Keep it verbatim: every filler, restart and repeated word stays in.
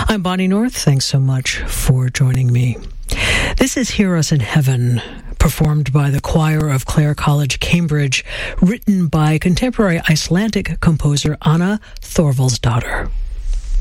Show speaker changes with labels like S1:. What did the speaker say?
S1: I'm Bonnie North. Thanks so much for joining me. This is Hear Us in Heaven, performed by the choir of Clare College, Cambridge, written by contemporary Icelandic composer Anna Thorvaldsdottir.